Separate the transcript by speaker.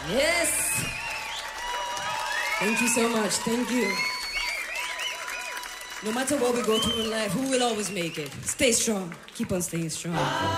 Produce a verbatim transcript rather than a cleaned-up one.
Speaker 1: Yes. Thank you so much. Thank you. No matter what we go through in life, who will always make it? Stay strong. Keep on staying strong.